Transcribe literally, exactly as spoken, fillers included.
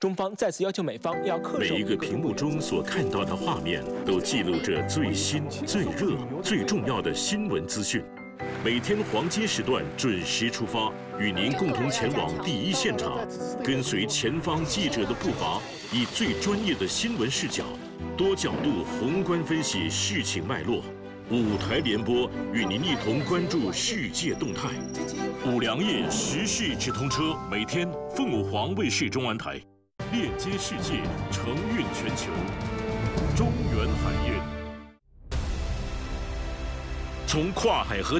中方再次要求美方要恪守。 每一个屏幕中所看到的画面，都记录着最新、最热、最重要的新闻资讯。每天黄金时段准时出发，与您共同前往第一现场，跟随前方记者的步伐，以最专业的新闻视角，多角度宏观分析事情脉络。五台联播与您一同关注世界动态。五粮液时事直通车，每天凤凰卫视中文台，链接世界，承运全球。中原海运，从跨海河。